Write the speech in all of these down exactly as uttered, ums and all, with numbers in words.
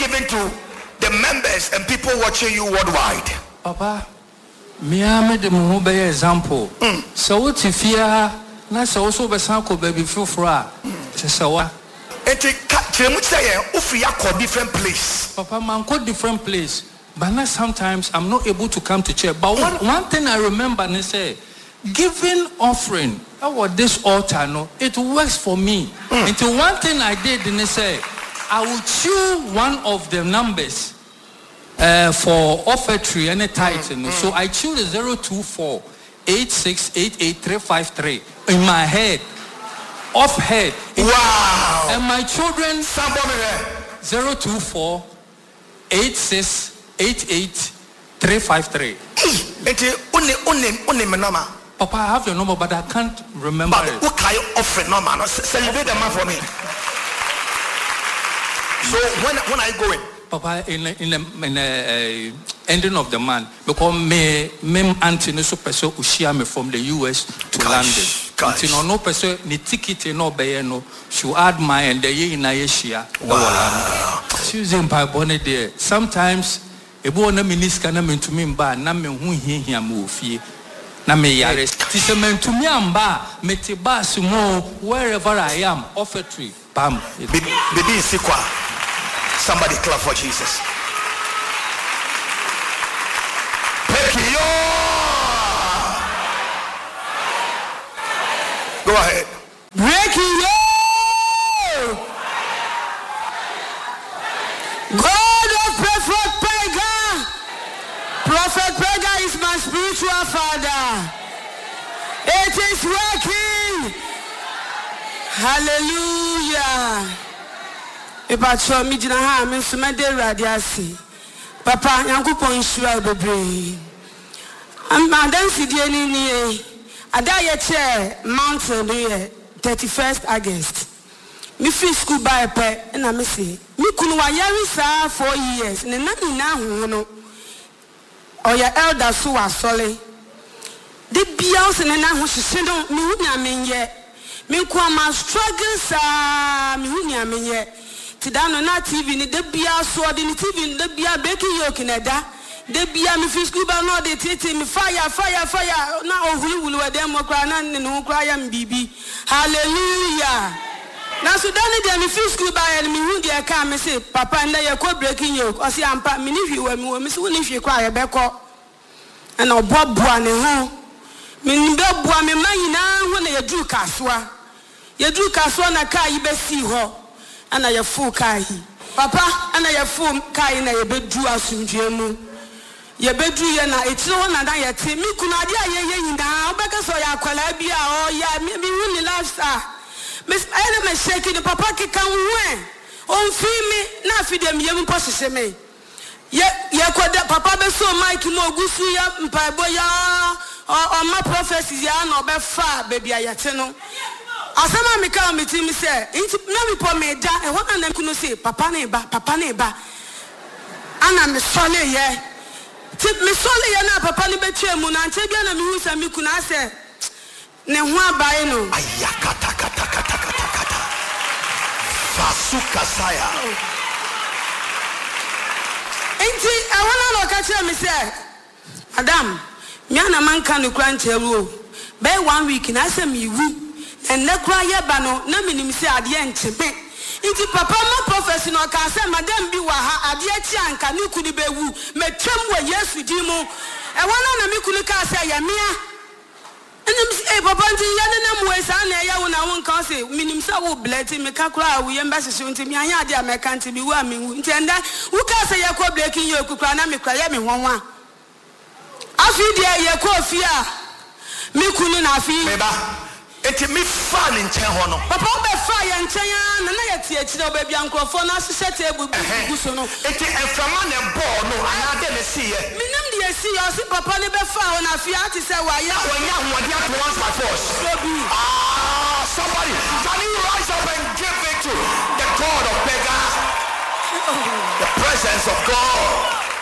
given to the members and people watching you worldwide? Papa, me am the mobile example. So what if you are not so be sanko baby fufra? So it is different place. Papa, man, go different place. But not sometimes I'm not able to come to church. But one, one thing I remember, they say, giving offering at this altar, no, it works for me. Mm. Until one thing I did, they say, I will choose one of the numbers uh, for offertory and a tithe. Mm. So I choose zero two four eight six eight eight three five three in my head, off head. Wow! And my children, somebody zero two four eight six. Eight eight three five three. Papa, I have your number, but I can't remember but it. What can you offer number? No, celebrate the man for me. So when when are you going? Papa, in the, in the, in the uh, ending of the month, because me me auntie no so person ushia me from the U S to gosh, London. Until no no person ni ticket no be no, she add my and the year in Asia. Wow. She using by bonnet there. Sometimes. Ebo na miniska na mentumi mba na me hu hiahia ma ofie na me yare ti se mentumi amba meti bus mo wherever I am offertory bam baby sikwa. Somebody clap for Jesus. Pekio. Go ahead. Breaking God of Prophet Pega. Prophet Pega is my spiritual father. It is working. Hallelujah. Ebacho mi jina ha mi sume de radiasi. Papa Yankopon insure bebre. Am adansi die ni ni ada ye che mountain ni thirty-first August. Me free school by pe na me say me kunu wa yari sa four years ne na ni na hu no oya elder so wa sole de bia se ne na hu hye no me hu nya menye me ko ma struggle sa me hu nya menye ti da no na T V ni de bia so de ni T V de bia breaking yoke na da de bia me free school ba no de tete me fire fire fire na ohuru wulu we dem kra na ne no kra ya mbibi. Hallelujah. Now so dani de me free school by and me hu de ka me say papa na ye ko breaking yoke o say ampa me ni hwi wa me wo me say wo ni hwi kwa ye be ko na oboboa ne ho me ni be boa me man na ho na ye duru kasoa ye duru kasoa na ka yi be si ho ana ye fu kai papa ana ye fu kai na ye be duru asundwe mu ye be duru ye na etire ho na da ye te me kunu ade a ye ye nyina obeka so ya kwala bia o ya me hu ni lifestyle. Miss I am shaking the papa ki kan wen on fi me na fi dem yem posese me ye ye koda papa be so mic no gusu ya mpaibo ya o ma prophecies ya na obefa baby ayate no asema me ka me ti me say na me po me da e wona na kunu say papa na ba papa na ba ana me sole ye ti me sole ye na papa ni be twa mu na nche bia na me hu sa me kunu ase ne ho abae no ayakata kata kata kata kata fasuka saya enti I wanna look at you me say Adam me ana man kan kura ncheru be one week na say me wu en na kura ye ba no na me nim say ade enchebe enti papa ma prophecy no ka say madam bi wa ha ade achi anka ni kuni be wu metwam wa Yesu di mu e wanna na me kuni ka say ya mea eh papa nti ya na mu esa na ya wo na won kan say minim sa wo bleti me ka kura wo ye mbase so nti me anya ade a me kan nti bi wa me wu nti enda wo ka say ya ko breaking ye kukura na me kura ya me honwa afi de ye ko fi a me kunu na afi me ba enti me fa ne nchen ho no papa wo be fa ya nchen ya na na ye tie chi na oba bia nkrofo na hye table bu so no enti enfama ne ball no ana de ne see ye minim de ye see yo si papa ne be fa ho na afi ati say wa ya wonya ho de at once by force ah somebody can you rise up and give it to the God of Pega, the presence of God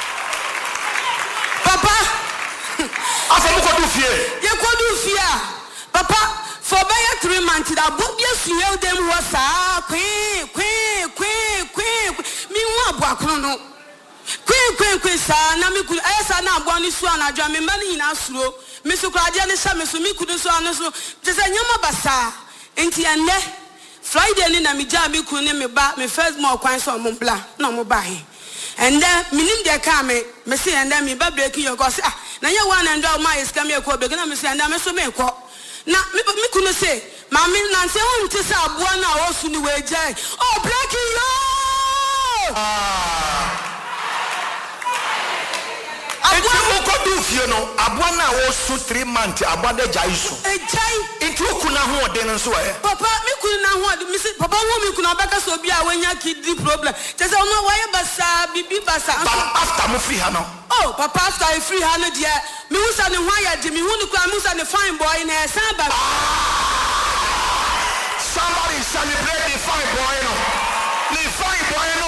papa afa ko do fie ye ko do fie papa for about three months that book yes you them was ah queen queen queen queen me wa bo baako no queen queen queen sa na me kunu esa na abo ni so anadwa me mba ni nyina suro me so kraje ne sha me so me kunu so anu so te se nyama basa enti enne Friday ni na me ja me kunu ne me ba me first mo kwan so mo bla na mo ba he and then minim de ka me me say and then me ba breaking your go say ah na ye one and all my is come here ko be na me say and then me so me ko na me me kunu say ma me na say won ti say abo na o su ni we jai oh breaking yo ah Enti uko do fie no aboa na wo so three months abode jai so ejai enti ukuna ho ode nso e papa me kuna ho ode me say papa wo me kuna baka so bia wanya kidney problem tese no why basa bibi basa after mo free ha no oh papa after I free ha no dia me hu sa ne ho ayade me hu ne kwa me hu sa ne fine boy na esan ba somebody celebrate the fine boy no